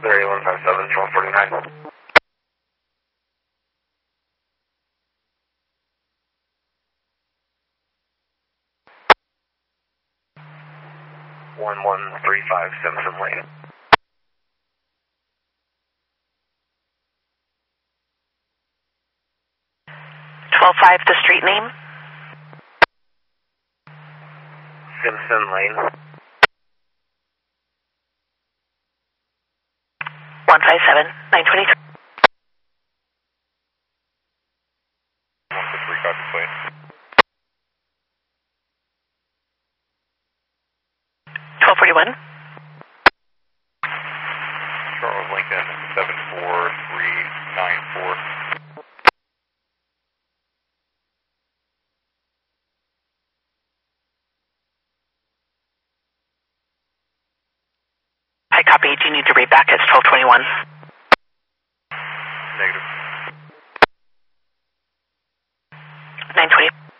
There, 157, 1249. 1135 Simpson Lane. 12.5, the street name? Simpson Lane. 157, 923. 153, copy, please. 1241. Charles Lincoln, 74394. I copy. Do you need to read back? It's 1221. Negative. 920.